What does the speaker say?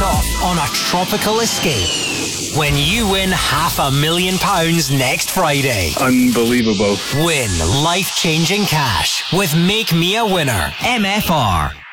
off on a tropical escape when you win £500,000 next Friday. Unbelievable. Win life-changing cash with Make Me a Winner. MFR.